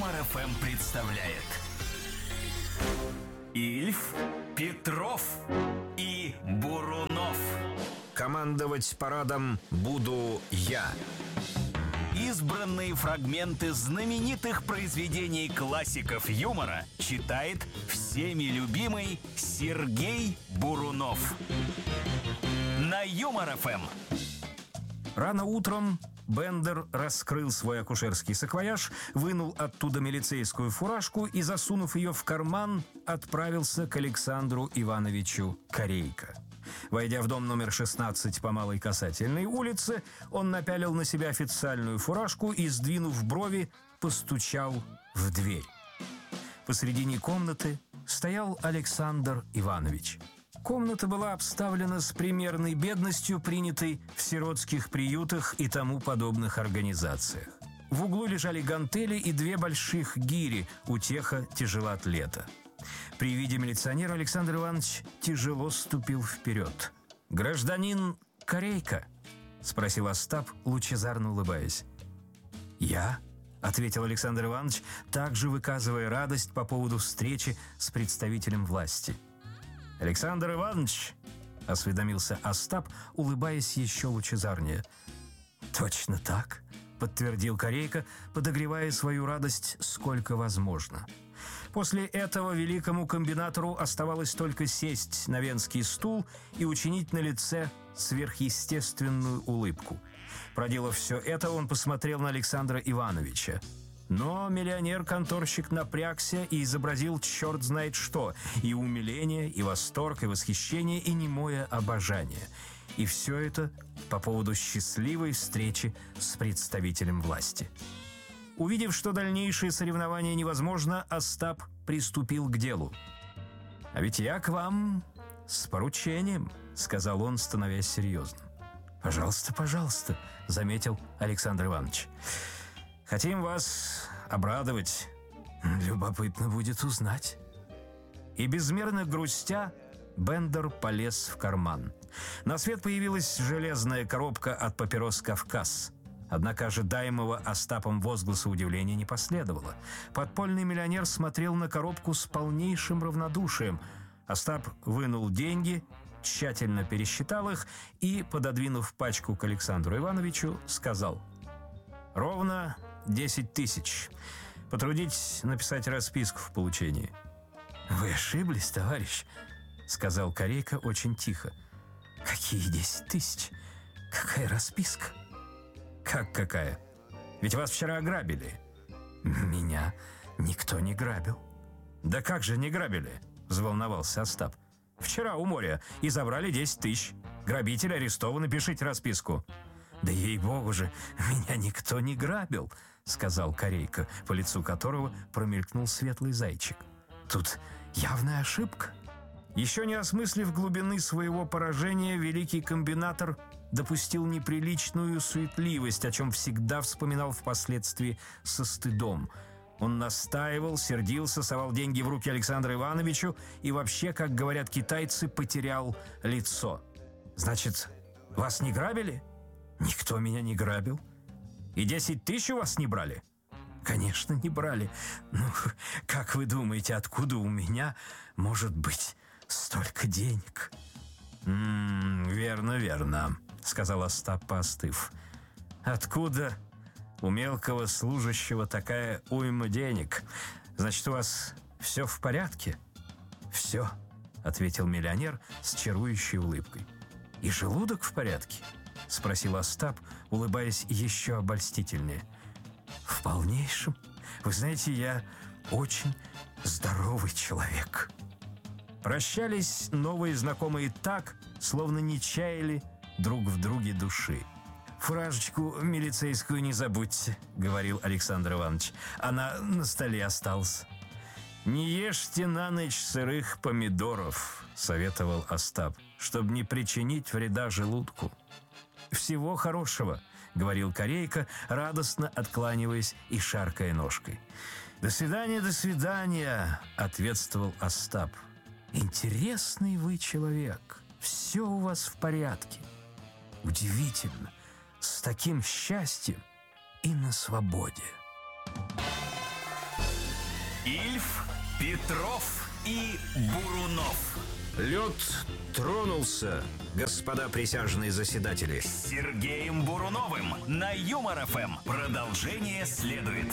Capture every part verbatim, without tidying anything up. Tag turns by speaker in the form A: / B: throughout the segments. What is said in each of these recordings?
A: Юмор-эф эм представляет Ильф, Петров и Бурунов.
B: Командовать парадом буду я.
A: Избранные фрагменты знаменитых произведений классиков юмора читает всеми любимый Сергей Бурунов. На Юмор-эф эм.
B: Рано утром Бендер раскрыл свой акушерский саквояж, вынул оттуда милицейскую фуражку и, засунув ее в карман, отправился к Александру Ивановичу Корейко. Войдя в дом номер шестнадцать по Малой Касательной улице, он напялил на себя официальную фуражку и, сдвинув брови, постучал в дверь. Посредине комнаты стоял Александр Иванович. Комната была обставлена с примерной бедностью, принятой в сиротских приютах и тому подобных организациях. В углу лежали гантели и две больших гири, утеха тяжелоатлета. При виде милиционера Александр Иванович тяжело ступил вперед. «Гражданин Корейко?» – спросил Остап, лучезарно улыбаясь. «Я?» – ответил Александр Иванович, также выказывая радость по поводу встречи с представителем власти. «Александр Иванович!» – осведомился Остап, улыбаясь еще лучезарнее. «Точно так!» – подтвердил Корейко, подогревая свою радость сколько возможно. После этого великому комбинатору оставалось только сесть на венский стул и учинить на лице сверхъестественную улыбку. Проделав все это, он посмотрел на Александра Ивановича. Но миллионер-конторщик напрягся и изобразил черт знает что, и умиление, и восторг, и восхищение, и немое обожание. И все это по поводу счастливой встречи с представителем власти. Увидев, что дальнейшее соревнование невозможно, Остап приступил к делу. «А ведь я к вам с поручением», — сказал он, становясь серьезным. «Пожалуйста, пожалуйста», — заметил Александр Иванович. «Хотим вас обрадовать. Любопытно будет узнать». И безмерно грустя, Бендер полез в карман. На свет появилась железная коробка от папирос «Кавказ». Однако ожидаемого Остапом возгласа удивления не последовало. Подпольный миллионер смотрел на коробку с полнейшим равнодушием. Остап вынул деньги, тщательно пересчитал их и, пододвинув пачку к Александру Ивановичу, сказал: «Ровно десять тысяч. Потрудитесь написать расписку в получении». «Вы ошиблись, товарищ», — сказал Корейко очень тихо. «Какие десять тысяч? Какая расписка?» «Как какая? Ведь вас вчера ограбили». «Меня никто не грабил». «Да как же не грабили?» — взволновался Остап. «Вчера у моря и забрали десять тысяч. Грабитель арестован, пишите расписку». «Да ей-богу же, меня никто не грабил», — сказал Корейко, по лицу которого промелькнул светлый зайчик. «Тут явная ошибка». Еще не осмыслив глубины своего поражения, великий комбинатор допустил неприличную суетливость, о чем всегда вспоминал впоследствии со стыдом. Он настаивал, сердился, совал деньги в руки Александру Ивановичу и вообще, как говорят китайцы, потерял лицо. «Значит, вас не грабили?» «Никто меня не грабил». «И десять тысяч у вас не брали?» «Конечно, не брали. Ну, как вы думаете, откуда у меня может быть столько денег?» «М-м, верно, верно», — сказал Остап, поостыв. «Откуда у мелкого служащего такая уйма денег? Значит, у вас все в порядке?» «Все», — ответил миллионер с чарующей улыбкой. «И желудок в порядке?» — спросил Остап, улыбаясь еще обольстительнее. «В полнейшем. Вы знаете, я очень здоровый человек». Прощались новые знакомые так, словно не чаяли друг в друге души. «Фуражечку милицейскую не забудьте», — говорил Александр Иванович. «Она на столе осталась». «Не ешьте на ночь сырых помидоров», — советовал Остап, «чтобы не причинить вреда желудку». «Всего хорошего», — говорил Корейко, радостно откланиваясь и шаркая ножкой. «До свидания, до свидания», — ответствовал Остап. «Интересный вы человек. Все у вас в порядке. Удивительно. С таким счастьем и на свободе».
A: Ильф, Петров и Бурунов.
B: Лед тронулся, господа присяжные заседатели.
A: С Сергеем Буруновым на Юмор-ФМ. Продолжение следует.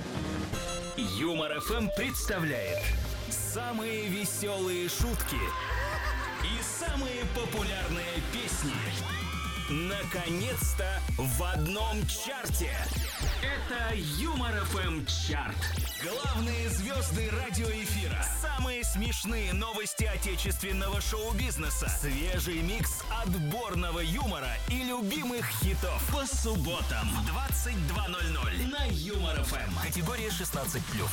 A: Юмор-ФМ представляет самые веселые шутки и самые популярные песни. Наконец-то в одном чарте. Это Юмор-ФМ чарт. Главные звезды радиоэфира. Самые смешные новости отечественного шоу-бизнеса. Свежий микс отборного юмора и любимых хитов. По субботам в двадцать два ноль ноль на Юмор-ФМ. Категория шестнадцать плюс.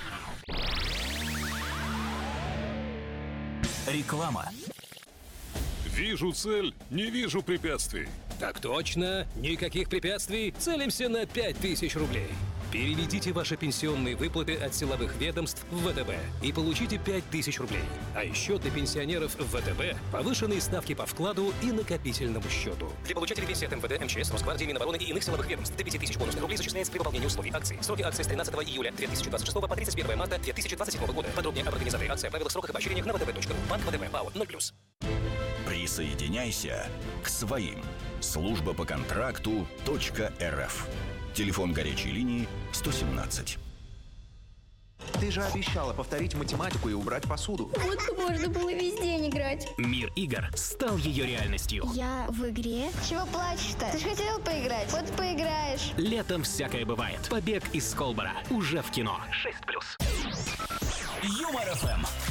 A: Реклама.
C: Вижу цель, не вижу препятствий.
D: Так точно, никаких препятствий, целимся на пять тысяч рублей. Переведите ваши пенсионные выплаты от силовых ведомств в ВТБ и получите пять тысяч рублей. А еще для пенсионеров в ВТБ повышенные ставки по вкладу и накопительному счету. Для получателей пенсии от МВД, МЧС, Росгвардии, Минобороны и иных силовых ведомств до пяти тысяч бонусных рублей зачисляется при выполнении условий акции. Сроки акции с тринадцатого июля две тысячи двадцать шестого по тридцать первое марта две тысячи двадцать седьмого года. Подробнее об организации акции, правилах, сроках и поощрениях на втб точка ру. Банк ВТБ, ПАО ноль плюс.
E: Присоединяйся к своим. Служба по контракту .рф. Телефон горячей линии сто семнадцать.
F: Ты же обещала повторить математику и убрать посуду.
G: Вот бы можно было весь день играть.
H: Мир игр стал ее реальностью.
G: Я в игре? Чего плачешь-то? Ты же хотел поиграть. Вот поиграешь.
H: Летом всякое бывает. Побег из Колбора уже в кино. шесть плюс.
A: Юмор-ФМ.